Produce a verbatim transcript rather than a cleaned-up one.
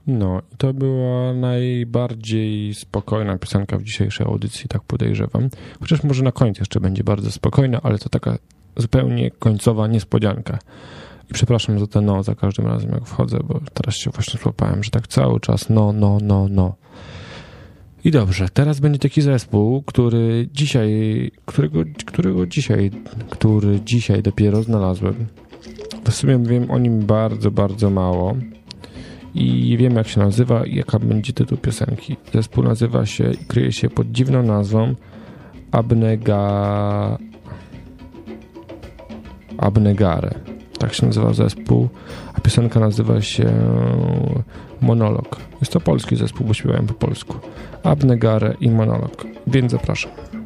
No i to była najbardziej spokojna piosenka w dzisiejszej audycji, tak podejrzewam. Chociaż może na końcu jeszcze będzie bardzo spokojna, ale to taka zupełnie końcowa niespodzianka. I przepraszam za to no, za każdym razem jak wchodzę, bo teraz się właśnie złapałem, że tak cały czas no, no, no, no. I dobrze, teraz będzie taki zespół, który dzisiaj, którego, którego dzisiaj, który dzisiaj dopiero znalazłem. W sumie wiem o nim bardzo, bardzo mało i wiem jak się nazywa i jaka będzie tytuł piosenki. Zespół nazywa się i kryje się pod dziwną nazwą Abnega... Abnegare. Tak się nazywa zespół, a piosenka nazywa się Monolog. Jest to polski zespół, bo śpiewałem po polsku. Abnegare i Monolog, więc zapraszam.